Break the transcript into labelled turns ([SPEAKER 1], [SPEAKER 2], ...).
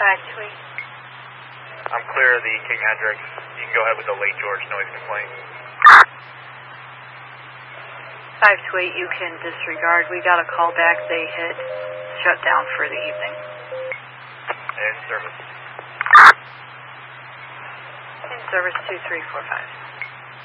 [SPEAKER 1] 5 to 8.
[SPEAKER 2] I'm clear of the King Hendricks. You can go ahead with the Lake George noise complaint.
[SPEAKER 1] 5 to 8, you can disregard. We got a call back. They hit shutdown for the evening.
[SPEAKER 2] In service.
[SPEAKER 1] In service 2345.